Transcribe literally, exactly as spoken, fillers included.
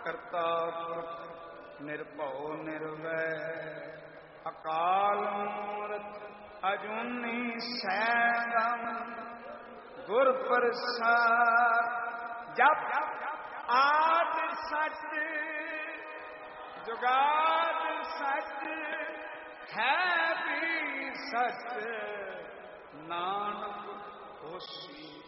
ਕਰਤਾ ਪੁਰਖ ਨਿਰਭਉ ਨਿਰਵੈਰ ਅਕਾਲ ਮੂਰਤ ਅਜੂਨੀ ਸੈਭੰ ਗੁਰ ਪ੍ਰਸਾਦ। ਜਪ ਆਦਿ ਸਚ ਜੁਗਾਦ ਸਚ ਹੈ ਵੀ ਸਚ ਨਾਨਕ ਹੋਸੀ